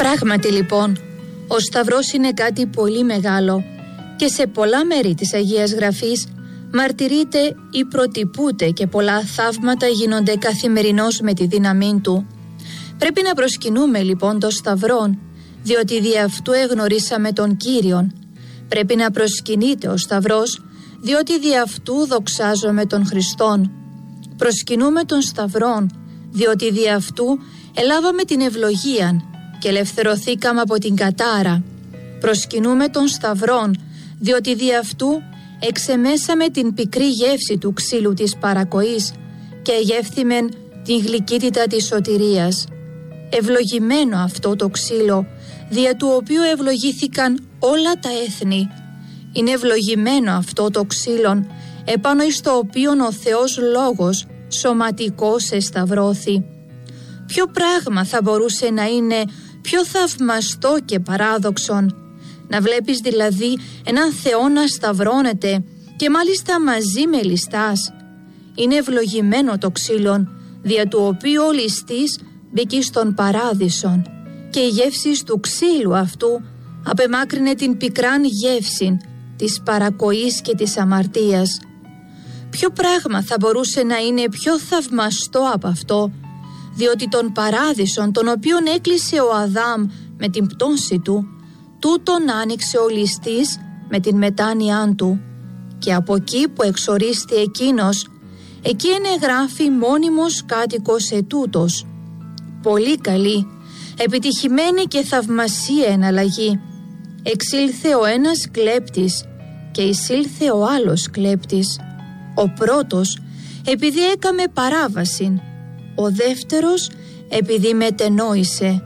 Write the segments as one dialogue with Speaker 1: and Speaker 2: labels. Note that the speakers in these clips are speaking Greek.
Speaker 1: Πράγματι λοιπόν, ο Σταυρός είναι κάτι πολύ μεγάλο και σε πολλά μέρη της Αγίας Γραφής μαρτυρείται ή προτυπούνται και πολλά θαύματα γίνονται καθημερινώς με τη δύναμή του. Πρέπει να προσκυνούμε λοιπόν τον Σταυρόν, διότι δι' αυτού εγνωρίσαμε τον Κύριον. Πρέπει να προσκυνείται ο Σταυρός, διότι δι' αυτού δοξάζομαι τον Χριστόν. Προσκυνούμε τον Σταυρόν, διότι δι' αυτού ελάβαμε την ευλογία και ελευθερωθήκαμε από την κατάρα. Προσκυνούμε τον Σταυρόν, διότι δι' αυτού εξεμέσαμε την πικρή γεύση του ξύλου της παρακοής και εγεύθυμεν την γλυκύτητα της σωτηρίας. Ευλογημένο αυτό το ξύλο, δια του οποίου ευλογήθηκαν όλα τα έθνη. Είναι ευλογημένο αυτό το ξύλο, επάνω εις το οποίον ο Θεός Λόγος σωματικός εσταυρώθη. Ποιο πράγμα θα μπορούσε να είναι πιο θαυμαστό και παράδοξον? Να βλέπεις δηλαδή έναν Θεό να σταυρώνεται και μάλιστα μαζί με ληστάς. Είναι ευλογημένο το ξύλο, δια του οποίου ο ληστής μπήκε στον παράδεισον και η γεύση του ξύλου αυτού απεμάκρυνε την πικράν γεύση της παρακοής και της αμαρτίας. Ποιο πράγμα θα μπορούσε να είναι πιο θαυμαστό από αυτό, διότι τον παράδεισον τον οποίον έκλεισε ο Αδάμ με την πτώση του, τούτον άνοιξε ο ληστής με την μετάνοιά του, και από εκεί που εξορίστη εκείνος, εκεί ενεγράφει μόνιμος κάτοικος ετούτος. Πολύ καλή, επιτυχημένη και θαυμασία εναλλαγή. Εξήλθε ο ένας κλέπτης και εισήλθε ο άλλος κλέπτης. Ο πρώτος επειδή έκαμε παράβαση, ο δεύτερος επειδή μετενόησε.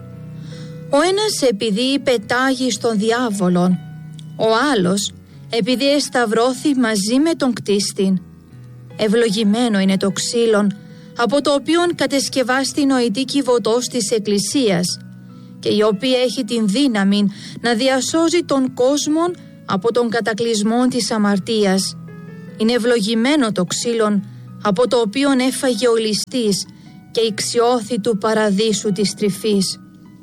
Speaker 1: Ο ένας επειδή πετάγει στον διάβολον, ο άλλος επειδή εσταυρώθη μαζί με τον κτίστην. Ευλογημένο είναι το ξύλον, από το οποίον κατεσκευάστη η νοητή κυβωτός της Εκκλησίας και η οποία έχει την δύναμη να διασώζει τον κόσμο από τον κατακλυσμό της αμαρτίας. Είναι ευλογημένο το ξύλον, από το οποίον έφαγε ο ληστής και η ξιώθη του παραδείσου της τρυφής.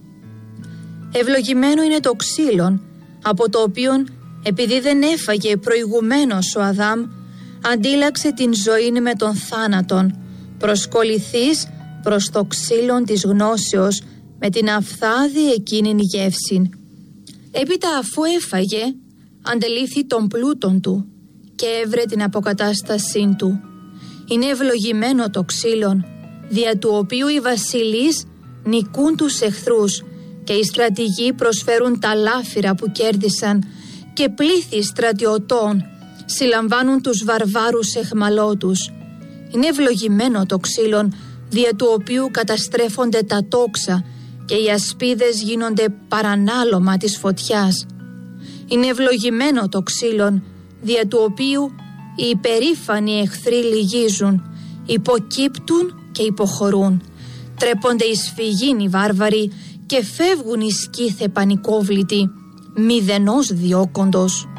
Speaker 1: Ευλογημένο είναι το ξύλον, από το οποίον επειδή δεν έφαγε προηγουμένως ο Αδάμ, αντίλαξε την ζωή με τον θάνατον, προσκοληθείς προς το ξύλον της γνώσεως με την αφθάδη εκείνην γεύση. Έπειτα αφού έφαγε, αντελήφθη τον πλούτον του και έβρε την αποκατάστασή του. Είναι ευλογημένο το ξύλον, δια του οποίου οι βασιλείς νικούν τους εχθρούς και οι στρατηγοί προσφέρουν τα λάφυρα που κέρδισαν και πλήθη στρατιωτών συλλαμβάνουν τους βαρβάρους εχμαλώτους. Είναι ευλογημένο το ξύλον, δια του οποίου καταστρέφονται τα τόξα και οι ασπίδες γίνονται παρανάλωμα της φωτιάς. Είναι ευλογημένο το ξύλον, δια του οποίου οι υπερήφανοι εχθροί λυγίζουν, υποκύπτουν και υποχωρούν. Τρέπονται εις φυγήν οι βάρβαροι και φεύγουν οι σκύθε πανικόβλητοι, μηδενός διώκοντος.